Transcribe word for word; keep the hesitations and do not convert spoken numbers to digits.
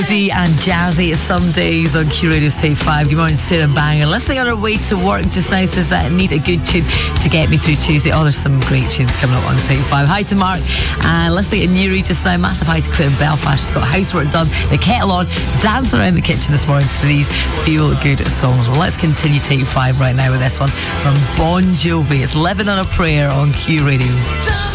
And jazzy some days on Q Radio's Take five. Good morning, Sarah Banger. Listening on her way to work just now, says that I need a good tune to get me through Tuesday. Oh, there's some great tunes coming up on Take five. Hi to Mark. And uh, listening to Newry just now. Massive hi to Claire in Belfast. She's got housework done, the kettle on, dancing around the kitchen this morning to these feel good songs. Well, let's continue Take five right now with this one from Bon Jovi. It's Living on a Prayer on Q Radio.